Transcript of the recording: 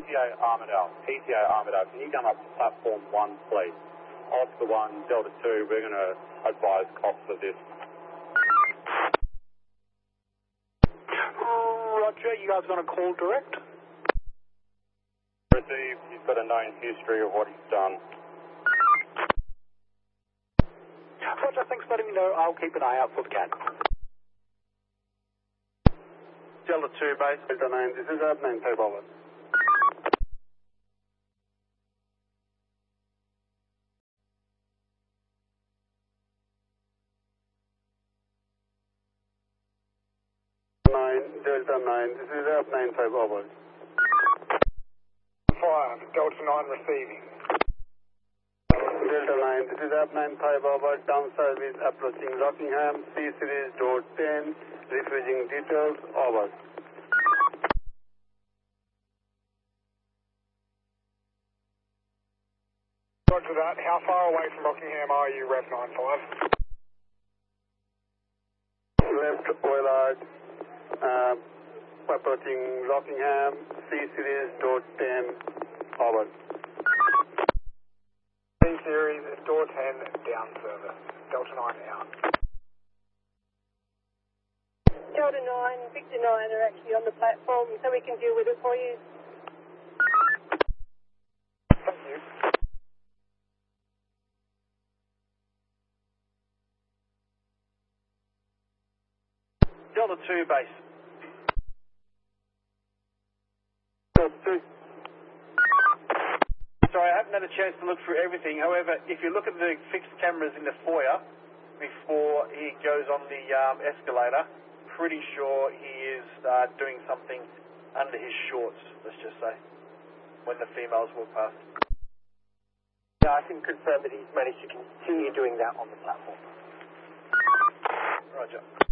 PTA Armidale, can you come up to platform 1, please? Oscar 1, Delta 2, we're going to advise costs of this. Roger, you guys going to call direct? Received, he's got a known history of what he's done. Roger, thanks for letting me know. I'll keep an eye out for the cat. Delta 2, base. Delta 9, this is up 9, take over. Delta 9, this is up 95 over. Fire, Delta 9 receiving. Delta 9, this is up 95 over, down service approaching Rockingham, C series door 10, refusing details, over. Roger that, how far away from Rockingham are you, Rev 95? Left Willard, approaching Rockingham, C series door 10, over. C series, door 10, down service. Delta 9 out. Delta 9, Victor 9 are actually on the platform, so we can deal with it for you. Thank you. Delta 2 base. Delta 2. Sorry, I haven't had a chance to look through everything. However, if you look at the fixed cameras in the foyer before he goes on the escalator, pretty sure he is doing something under his shorts, let's just say, when the females walk past. Yeah, I can confirm that he's managed to continue doing that on the platform. Roger.